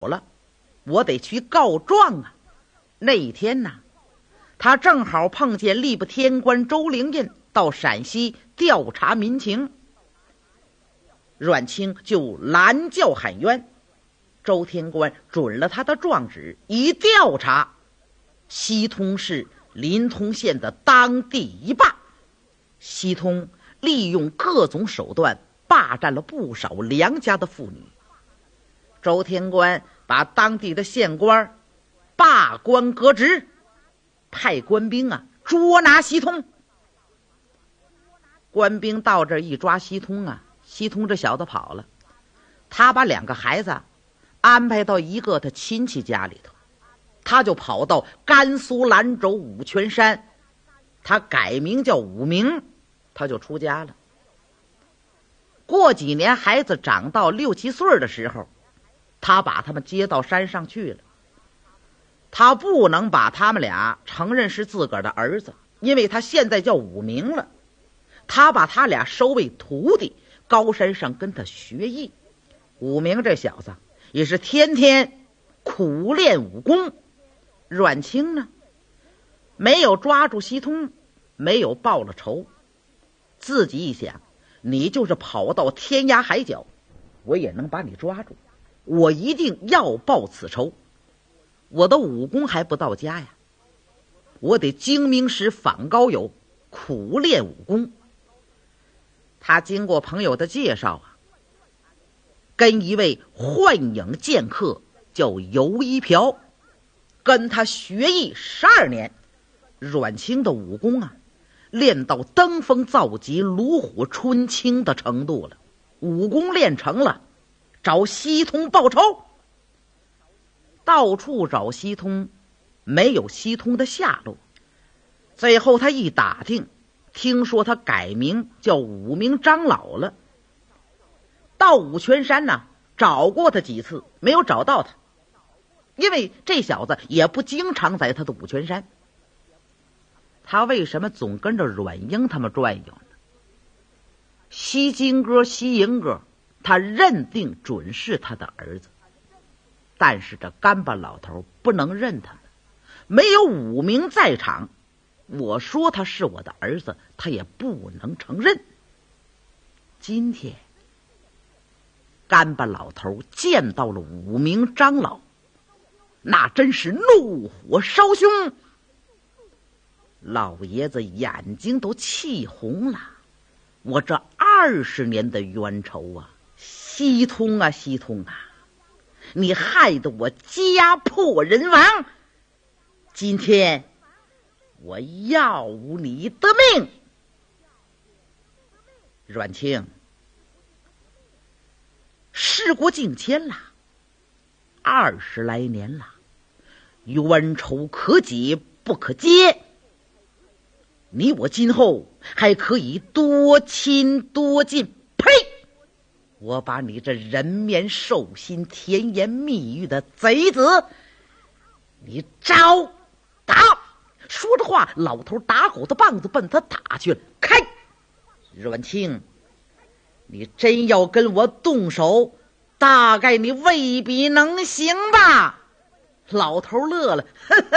了，我得去告状啊。那一天呢，他正好碰见吏部天官周灵印到陕西调查民情，阮清就拦轿喊冤。周天官准了他的状纸，一调查，西通是临潼县的当地一霸。西通利用各种手段霸占了不少良家的妇女。周天官把当地的县官罢官革职，派官兵捉拿西通。官兵到这儿一抓西通西通这小子跑了，他把2个孩子安排到一个他亲戚家里头，他就跑到甘肃兰州五泉山，他改名叫武明，他就出家了。过几年孩子长到6、7岁的时候，他把他们接到山上去了。他不能把他们俩承认是自个儿的儿子，因为他现在叫武明了。他把他俩收为徒弟，高山上跟他学艺。武明这小子也是天天苦练武功。阮清呢，没有抓住西通，没有报了仇，自己一想，你就是跑到天涯海角，我也能把你抓住，我一定要报此仇。我的武功还不到家呀，我得精明时访高友，苦练武功。他经过朋友的介绍跟一位幻影剑客叫游一瓢，跟他学艺12年。阮清的武功练到登峰造极、炉火纯青的程度了。武功练成了，找西通报仇。到处找西通，没有西通的下落。最后他一打听，听说他改名叫武明长老了。到五泉山找过他几次，没有找到他，因为这小子也不经常在他的五泉山。他为什么总跟着阮英他们转悠呢？西金哥、西营哥，他认定准是他的儿子，但是这干巴老头不能认他们，没有武明在场，我说他是我的儿子，他也不能承认。今天干巴老头见到了武明长老，那真是怒火烧胸，老爷子眼睛都气红了。我这20年的冤仇西通西通你害得我家破人亡，今天我要你的命。阮清，事过境迁了，20来年了，冤仇可解不可结。你我今后还可以多亲多近。呸！我把你这人面兽心、甜言蜜语的贼子，你招打！说着话，老头打狗的棒子奔他打去了。开！阮清，你真要跟我动手，大概你未必能行吧？老头乐了，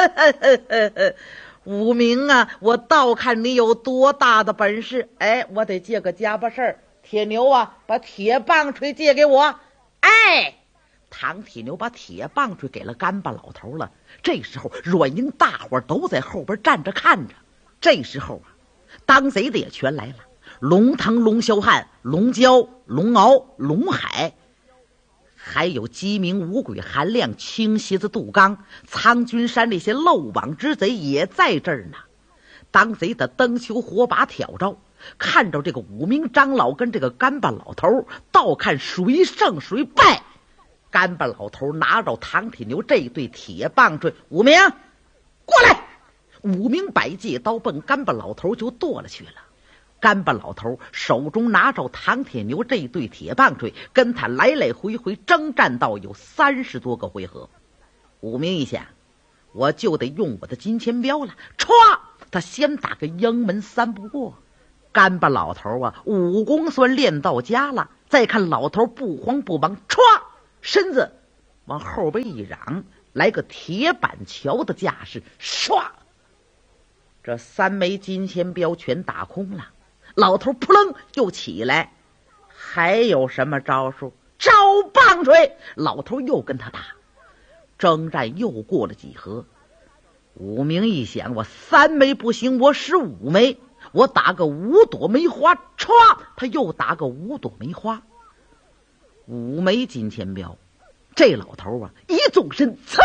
武明我倒看你有多大的本事。我得借个家巴事儿，铁牛把铁棒槌借给我。唐铁牛把铁棒槌给了干巴老头了。这时候阮英大伙都在后边站着看着。这时候当贼的也全来了，龙腾、龙霄汉、龙蛟、龙敖、龙海，还有鸡鸣、五鬼、韩亮、青蝎子、杜刚、苍君山那些漏网之贼也在这儿呢。当贼的灯球火把挑着，看着这个武明长老跟这个干巴老头，倒看谁胜谁败。干巴老头拿着唐铁牛这对铁棒槌，武明过来！武明摆借刀奔干巴老头就剁了去了。干巴老头手中拿着唐铁牛这对铁棒槌，跟他来来回回征战到有30多个回合。武明一想，我就得用我的金钱镖了，歘，他先打个英门3不过。干巴老头武功算练到家了，再看老头不慌不忙，歘，身子往后边一嚷，来个铁板桥的架势，唰，这3枚金钱镖全打空了。老头扑棱又起来，还有什么招数？招棒槌！老头又跟他打，征战又过了几合。武明一想，我3枚不行，我使5枚，我打个5朵梅花，歘，他又打个5朵梅花，5枚金钱镖。这老头啊，一纵身，噌，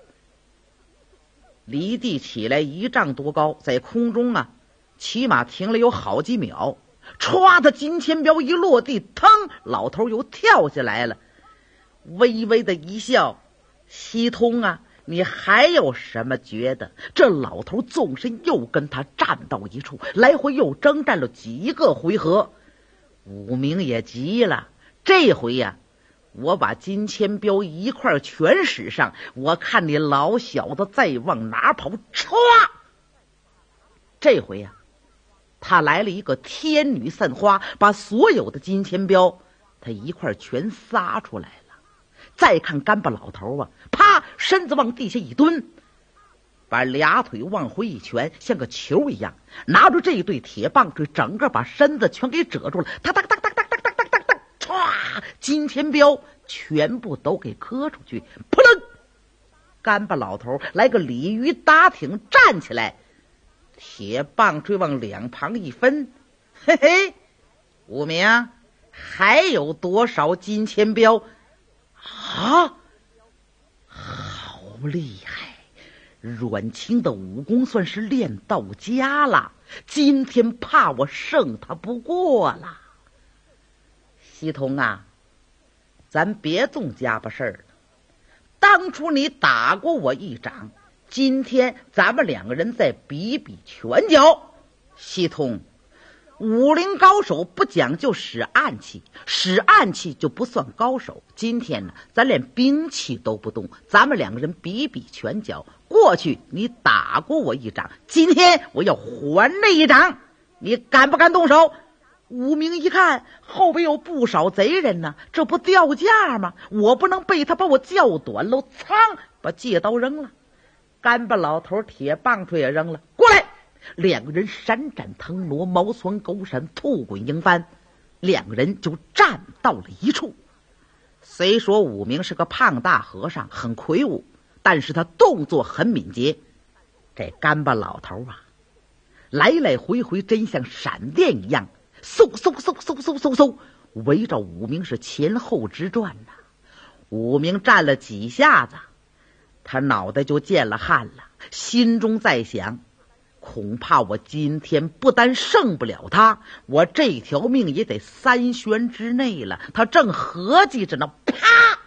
离地起来1丈多高，在空中啊，起码停了有好几秒。歘的金钱镖一落地，腾，老头又跳下来了，微微的一笑：“西通啊，你还有什么觉得？”这老头纵身又跟他站到一处，来回又征战了几个回合。武明也急了，这回呀，我把金钱镖一块全使上，我看你老小子再往哪跑！歘，这回呀，他来了一个天女散花，把所有的金钱镖他一块全撒出来了。再看干巴老头啊，啪，身子往地下一蹲，把俩腿往回一拳，像个球一样，拿着这对铁棒槌，整个把身子全给遮住了。他哒哒哒哒哒哒哒哒哒，唰，金钱镖全部都给磕出去。扑棱，干巴老头来个鲤鱼打挺，站起来，铁棒槌往两旁一分，嘿嘿，武明还有多少金钱镖啊？好厉害！阮清的武功算是练到家了，今天怕我胜他不过了。西童啊，咱别总家巴事儿了。当初你打过我一掌，今天咱们2个人再比比拳脚。西通，武林高手不讲究使暗器，使暗器就不算高手。今天呢，咱连兵器都不动，咱们2个人比比拳脚。过去你打过我一掌，今天我要还那一掌，你敢不敢动手？武明一看后边有不少贼人呢，这不掉价吗？我不能被他把我叫短喽！噌，把戒刀扔了，干巴老头铁棒槌也扔了，过来！2个人闪展腾挪，毛窜狗闪，兔滚鹰翻，2个人就站到了一处。虽说武明是个胖大和尚，很魁梧，但是他动作很敏捷。这干巴老头啊，来来回回真像闪电一样，嗖嗖嗖嗖嗖嗖嗖，围着武明是前后直转呐。武明站了几下子，他脑袋就见了汗了，心中在想，恐怕我今天不但胜不了他，我这条命也得3旋之内了。他正合计着呢，啪！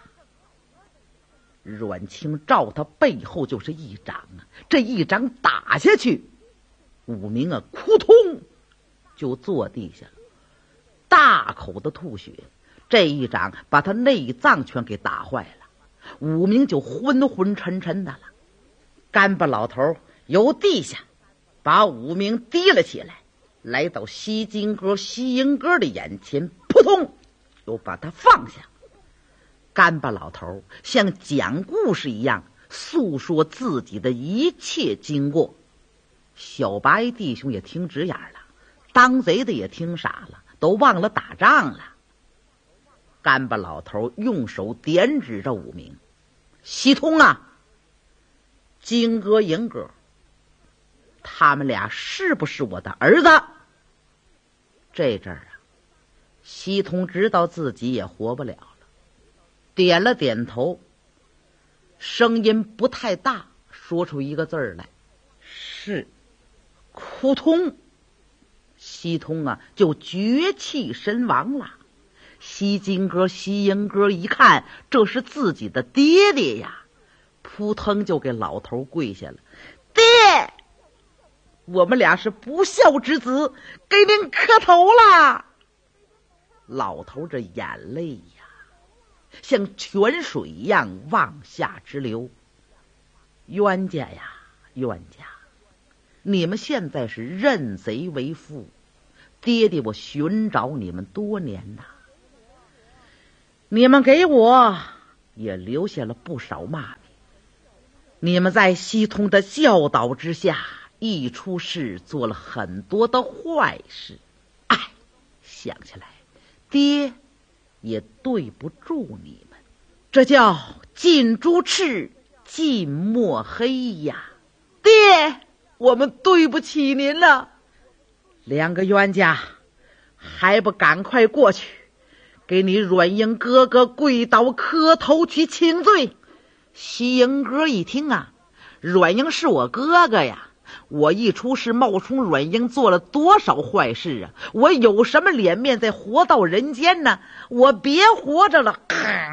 阮清照他背后就是一掌啊，这一掌打下去，武明啊，扑通就坐地下了，大口的吐血。这一掌把他内脏全给打坏了，武明就昏昏沉沉的了。干巴老头由地下把武明提了起来，来到西金哥、西英哥的眼前，扑通又把他放下。干巴老头像讲故事一样诉说自己的一切经过。小白弟兄也听直眼了，当贼的也听傻了，都忘了打仗了。干巴老头用手点指着武明：“西通啊，金哥、银哥，他们俩是不是我的儿子？”这阵儿啊，西通知道自己也活不了了，点了点头，声音不太大，说出一个字儿来：“是。”扑通，西通啊就绝气身亡了。西金哥、西英哥一看这是自己的爹爹呀，扑腾就给老头跪下了：“爹，我们俩是不孝之子，给您磕头了。”老头这眼泪呀，像泉水一样往下直流。冤家呀，冤家，你们现在是认贼为父，爹爹我寻找你们多年呐，你们给我也留下了不少骂名。你们在西通的教导之下，一出事做了很多的坏事。哎，想起来，爹也对不住你们，这叫近朱赤，近墨黑呀。爹，我们对不起您了。两个冤家，还不赶快过去，给你阮英哥哥跪倒磕头去请罪。西英哥一听啊，阮英是我哥哥呀，我一出事冒充阮英做了多少坏事啊，我有什么脸面再活到人间呢？我别活着了。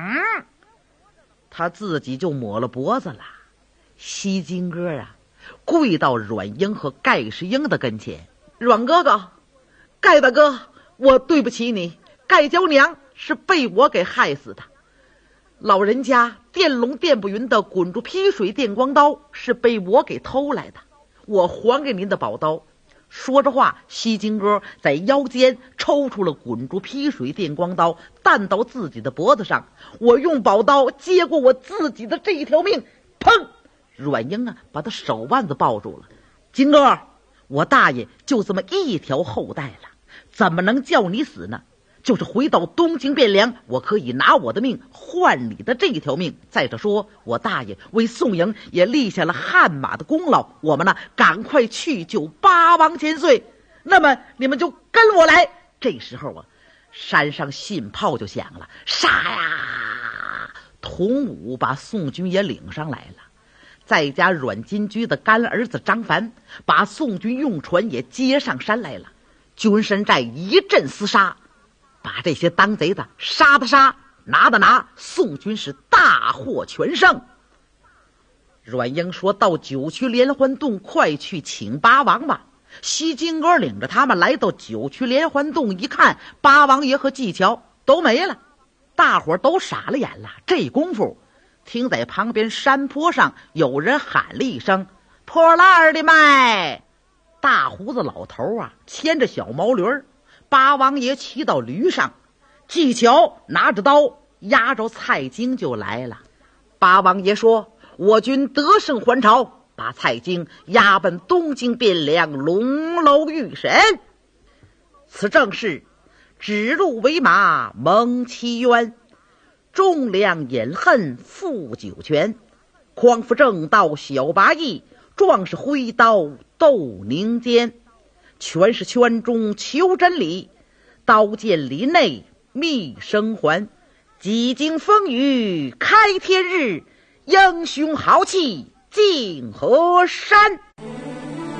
他自己就抹了脖子了。西金哥啊，跪到阮英和盖世英的跟前。阮哥哥，盖大哥，我对不起你，盖娇娘是被我给害死的。老人家电龙电不匀的滚珠劈水电光刀是被我给偷来的，我还给您的宝刀。说着话，西金哥在腰间抽出了滚珠劈水电光刀，弹到自己的脖子上。我用宝刀接过我自己的这一条命。砰！阮英啊，把他手腕子抱住了。金哥，我大爷就这么一条后代了，怎么能叫你死呢？就是回到东京汴梁，我可以拿我的命换你的这一条命。再者说，我大爷为宋营也立下了汗马的功劳，我们呢赶快去救八王千岁。那么你们就跟我来。这时候啊，山上信炮就响了，杀呀！童武把宋军也领上来了，再加阮金居的干儿子张凡，把宋军用船也接上山来了。军山寨一阵厮杀，把这些当贼的杀的杀，拿的拿，宋军是大获全胜。阮英说到九曲连环洞，快去请八王吧。西金哥领着他们来到九曲连环洞，一看八王爷和纪乔都没了，大伙都傻了眼了。这功夫听在旁边山坡上有人喊了一声：破烂的卖！大胡子老头啊，牵着小毛驴，八王爷骑到驴上，纪乔拿着刀压着蔡京就来了。八王爷说：我军得胜还朝，把蔡京押奔东京汴梁龙楼御审。此正是指鹿为马蒙欺冤，忠良隐恨负九泉，匡扶正道小八义，壮士挥刀斗宁间。全是圈中求真理，刀剑林内觅生还。几经风雨开天日，英雄豪气尽河山。